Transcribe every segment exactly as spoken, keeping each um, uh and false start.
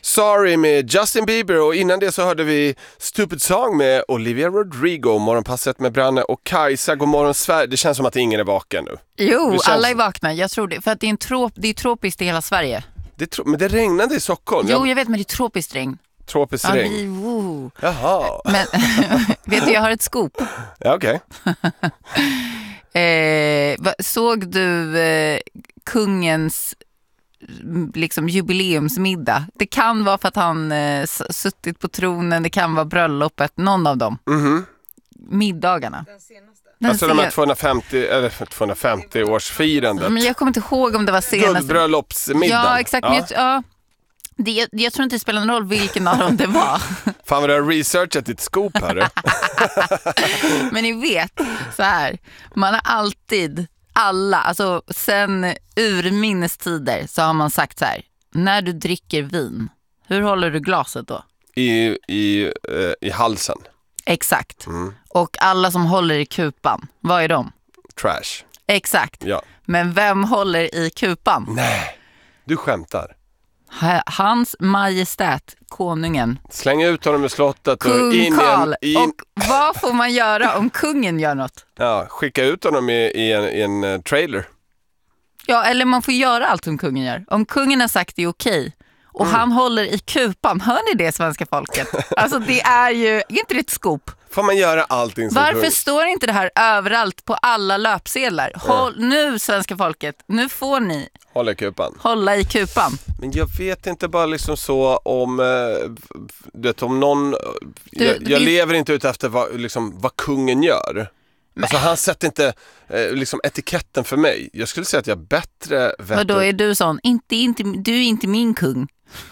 Sorry med Justin Bieber, och innan det så hörde vi Stupid Song med Olivia Rodrigo. Morgonpasset med Branne och Kajsa. God morgon Sverige. Det känns som att ingen är vaken nu. Jo, känns... alla är vakna. Jag tror det, för att det är, en trop, det är tropiskt i hela Sverige. Det tro... Men det regnade i Stockholm. Jo, jag vet, men det är tropiskt regn. Tropiskt ja, regn. Vi, wow. Jaha. Men vet du, jag har ett scoop. Ja, okej. Okay. eh, såg du eh, kungens liksom jubileumsmiddag? Det kan vara för att han eh, suttit på tronen, det kan vara bröllopet, någon av dem. Mhm. Middagarna. Den senaste. Den Alltså sen... de här tvåhundrafemtio eller tvåhundrafemtio-årsfirandet. Men jag kommer inte ihåg om det var senaste. Guldbröllopsmiddagen. Ja, exakt. Ja. Men jag, ja, det, jag, jag tror inte det spelar någon roll vilken av dem det var. Fan vad du har researchat ditt scoop här. Men ni vet, så här, man har alltid, alla, alltså sen urminnes tider så har man sagt så här: när du dricker vin, hur håller du glaset då? I, i, eh, i halsen. Exakt. Mm. Och alla som håller i kupan, vad är de? Trash. Exakt. Ja. Men vem håller i kupan? Nej, du skämtar. Ha- Hans majestät, konungen. Släng ut honom i slottet och Kung in Karl. i en, in, Och vad får man göra om kungen gör något? ja, skicka ut honom i, i en, i en uh, trailer. Ja, eller man får göra allt som kungen gör. Om kungen har sagt det är okej och mm. han håller i kupan, hör ni det, svenska folket? Alltså det är ju, är inte det ett skop? Får man göra allting som Varför kung? står inte det här överallt på alla löpsedlar? Håll, mm. Nu svenska folket, nu får ni hålla i kupan. Hålla i kupan. Men jag vet inte bara liksom så om eh, du vet, om någon du, jag, jag vi... lever inte ut efter vad, liksom, vad kungen gör. Men. Alltså han sätter inte eh, liksom etiketten för mig. Jag skulle säga att jag bättre vet. Vad då är du sån? Inte, inte, du är inte min kung.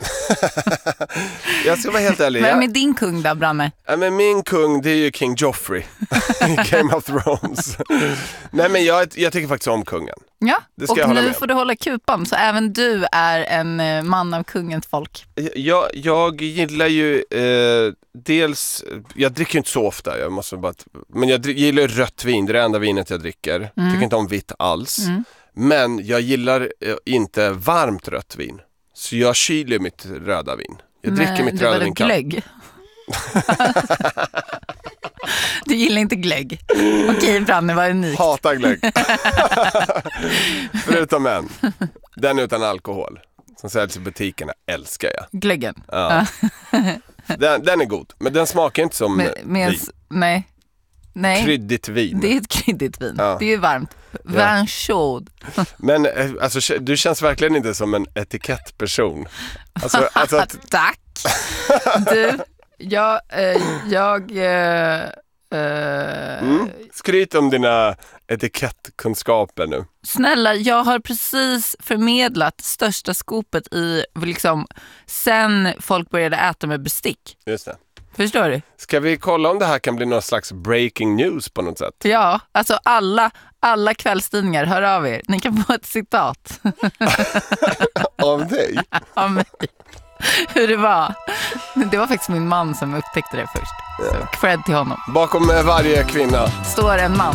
Jag ska vara helt ärlig. Vem är din kung då, Branne? Ja, men min kung, det är ju King Joffrey i Game of Thrones. Nej, men jag, jag tycker faktiskt om kungen. Ja, det ska och jag hålla nu med. får du hålla kupan, så även du är en man av kungens folk. Jag, jag gillar ju eh, dels, jag dricker inte så ofta, jag måste bara, men jag drick, gillar rött vin, det är det enda vinet jag dricker. Mm. Tycker inte om vitt alls. Mm. Men jag gillar eh, inte varmt rött vin. Så jag kyler mitt röda vin. Jag dricker men, mitt röda vin. Glögg. Du gillar inte glögg. Okej, Branne, var unikt. Hatar glögg. Förutom en. Den utan alkohol. Som säljs i butikerna, älskar jag. Glöggen. Ja. den, den är god. Men den smakar inte som med, med vin. Nej. Nej. Kryddigt vin. Det är ett kryddigt vin. Ja. Det är varmt. Vin chaud. Men alltså, du känns verkligen inte som en etikettperson. Alltså, alltså att... Tack. Du, jag... Eh, jag eh, eh... Mm. Skryt om dina etikettkunskaper nu. Snälla, jag har precis förmedlat största skopet i liksom sen folk började äta med bestick. Just det. Förstår du? Ska vi kolla om det här kan bli någon slags breaking news på något sätt? Ja, alltså alla, alla kvällstidningar, hör av er. Ni kan få ett citat. Av dig? Av mig. Hur det var. Det var faktiskt min man som upptäckte det först. Så cred till honom. Bakom varje kvinna står en man.